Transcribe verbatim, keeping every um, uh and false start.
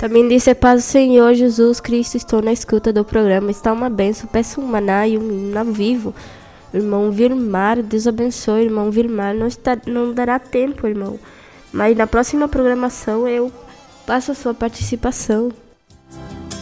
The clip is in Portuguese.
Também disse: paz do Senhor Jesus Cristo, estou na escuta do programa. Está uma benção, peço um maná e um hino ao vivo. Irmão Vilmar, Deus abençoe, irmão Vilmar. Não, está, não dará tempo, irmão. Mas na próxima programação eu passo a sua participação.